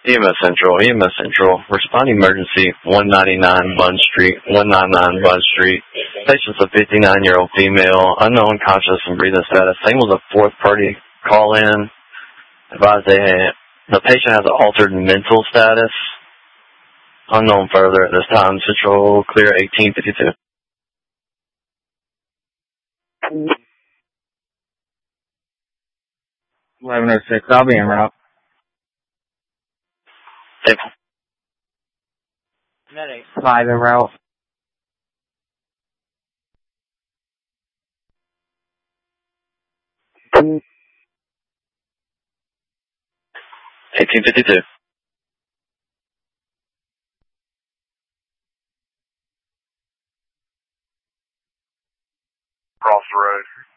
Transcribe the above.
EMS Central, responding emergency, 199 Bund Street, 199 Bund Street. Patient's a 59-year-old female, unknown conscious and breathing status. Same with a fourth party call in. Advised the patient has an altered mental status. Unknown further at this time. Central clear 1852. 1106, I'll be en route. Yep. 5 en route. $18.52. Cross the road.